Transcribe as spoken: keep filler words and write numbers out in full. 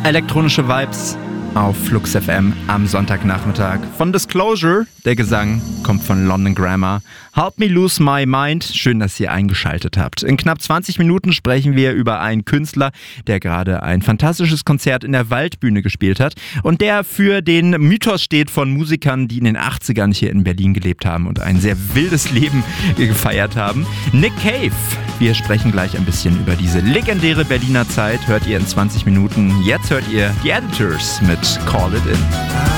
Elektronische Vibes auf Flux F M am Sonntagnachmittag. Von Disclosure, der Gesang kommt von London Grammar. Help Me Lose My Mind, schön, dass ihr eingeschaltet habt. In knapp zwanzig Minuten sprechen wir über einen Künstler, der gerade ein fantastisches Konzert in der Waldbühne gespielt hat und der für den Mythos steht von Musikern, die in den achtzigern hier in Berlin gelebt haben und ein sehr wildes Leben gefeiert haben. Nick Cave. Wir sprechen gleich ein bisschen über diese legendäre Berliner Zeit. Hört ihr in zwanzig Minuten. Jetzt hört ihr die Editors mit Call It In.